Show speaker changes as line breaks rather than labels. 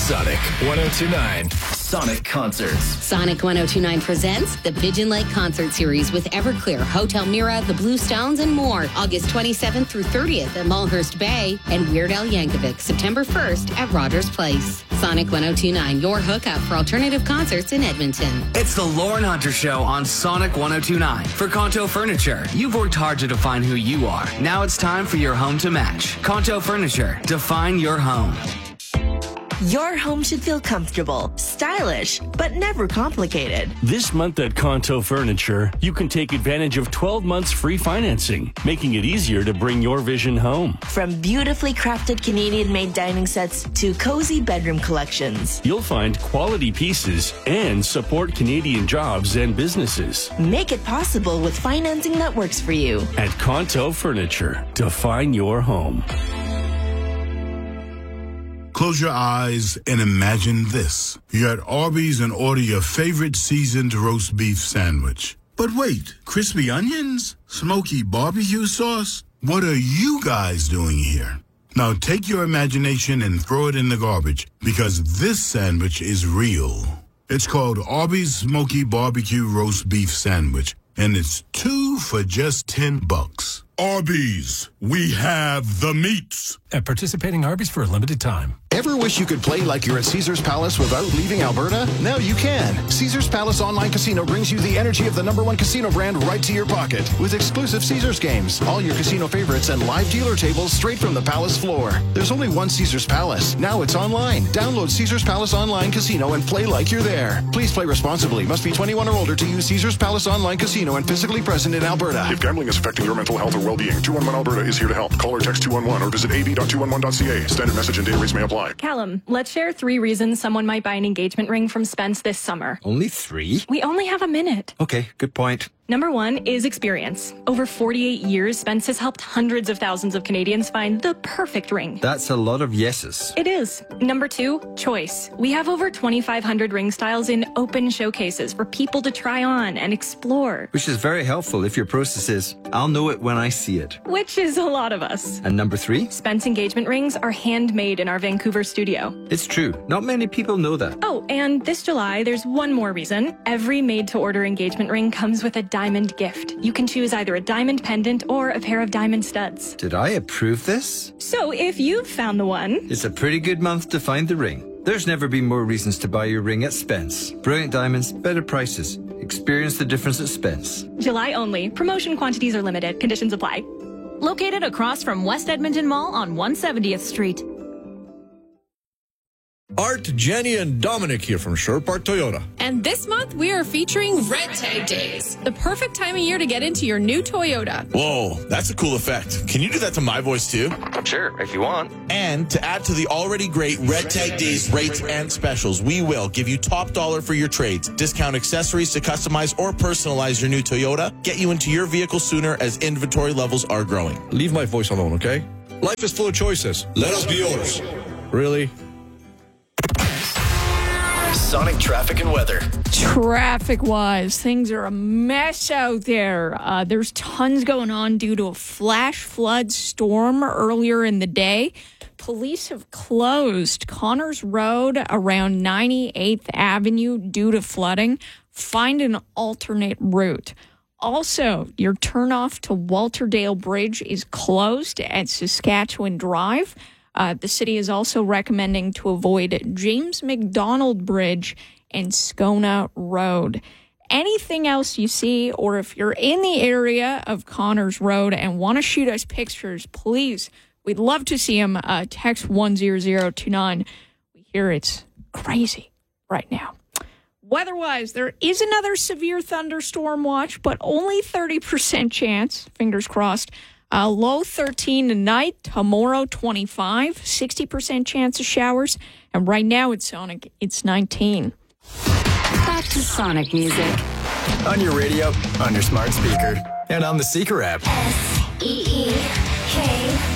Sonic 102.9. Sonic Concerts.
Sonic 102.9 presents the Pigeon Lake Concert Series with Everclear, Hotel Mira, The Blue Stones, and more. August 27th through 30th at Mulhurst Bay, and Weird Al Yankovic, September 1st at Rogers Place. Sonic 102.9, your hookup for alternative concerts in Edmonton.
It's the Lauren Hunter Show on Sonic 102.9. For Conto Furniture, you've worked hard to define who you are. Now it's time for your home to match. Conto Furniture, define your home.
Your home should feel comfortable, stylish, but never complicated.
This month at Conto Furniture, you can take advantage of 12 months free financing, making it easier to bring your vision home.
From beautifully crafted Canadian-made dining sets to cozy bedroom collections.
You'll find quality pieces and support Canadian jobs and businesses.
Make it possible with financing that works for you.
At Conto Furniture, define your home.
Close your eyes and imagine this. You're at Arby's and order your favorite seasoned roast beef sandwich. But wait, crispy onions? Smoky barbecue sauce? What are you guys doing here? Now take your imagination and throw it in the garbage, because this sandwich is real. It's called Arby's Smoky Barbecue Roast Beef Sandwich, and it's 2 for just $10. Arby's, we have the meats.
At participating Arby's for a limited time.
Ever wish you could play like you're at Caesars Palace without leaving Alberta? Now you can. Caesars Palace Online Casino brings you the energy of the #1 casino brand right to your pocket with exclusive Caesars games, all your casino favorites, and live dealer tables straight from the Palace floor. There's only one Caesars Palace. Now it's online. Download Caesars Palace Online Casino and play like you're there. Please play responsibly. Must be 21 or older to use Caesars Palace Online Casino and physically present in Alberta.
If gambling is affecting your mental health or well-being, 211 Alberta is here to help. Call or text 211 or visit ab.211.ca. Standard message and data rates may apply.
Callum, let's share 3 reasons someone might buy an engagement ring from Spence this summer.
Only 3?
We only have a minute.
Okay, good point.
Number 1 is experience. Over 48 years, Spence has helped hundreds of thousands of Canadians find the perfect ring.
That's a lot of yeses.
It is. Number 2, choice. We have over 2,500 ring styles in open showcases for people to try on and explore.
Which is very helpful if your process is, I'll know it when I see it.
Which is a lot of us.
And number 3?
Spence engagement rings are handmade in our Vancouver studio.
It's true. Not many people know that.
Oh, and this July, there's one more reason. Every made-to-order engagement ring comes with a diamond gift. You can choose either a diamond pendant or a pair of diamond studs.
Did I approve this?
So if you've found the one...
It's a pretty good month to find the ring. There's never been more reasons to buy your ring at Spence. Brilliant diamonds, better prices. Experience the difference at Spence.
July only. Promotion quantities are limited. Conditions apply.
Located across from West Edmonton Mall on 170th Street.
Art, Jenny, and Dominic here from Sherwood Park Toyota.
And this month, we are featuring Red Tag Days, the perfect time of year to get into your new Toyota.
Whoa, that's a cool effect. Can you do that to my voice too?
Sure, if you want.
And to add to the already great Red Tag Days rates and specials, we will give you top dollar for your trades, discount accessories to customize or personalize your new Toyota, get you into your vehicle sooner as inventory levels are growing. Leave my voice alone, okay? Life is full of choices. Let us be yours. Really?
Sonic traffic and weather.
Traffic-wise, things are a mess out there. There's tons going on due to a flash flood storm earlier in the day. Police have closed Connors Road around 98th Avenue due to flooding. Find an alternate route. Also, your turnoff to Walterdale Bridge is closed at Saskatchewan Drive. The city is also recommending to avoid James McDonald Bridge and Scona Road. Anything else you see, or if you're in the area of Connors Road and want to shoot us pictures, please, we'd love to see them. Text 10029. We hear it's crazy right now. Weather-wise, there is another severe thunderstorm watch, but only 30% chance. Fingers crossed. Low 13 tonight, tomorrow 25, 60% chance of showers, and right now it's Sonic, it's 19.
Back to Sonic music.
On your radio, on your smart speaker, and on the Seeker app.
SEEK